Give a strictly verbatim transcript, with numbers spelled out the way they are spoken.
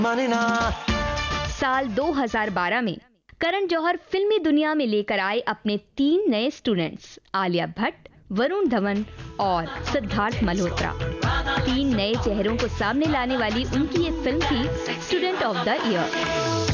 साल दो हज़ार बारह में करण जौहर फिल्मी दुनिया में लेकर आए अपने तीन नए स्टूडेंट्स आलिया भट्ट, वरुण धवन और सिद्धार्थ मल्होत्रा। तीन नए चेहरों को सामने लाने वाली उनकी ये फिल्म थी स्टूडेंट ऑफ द ईयर।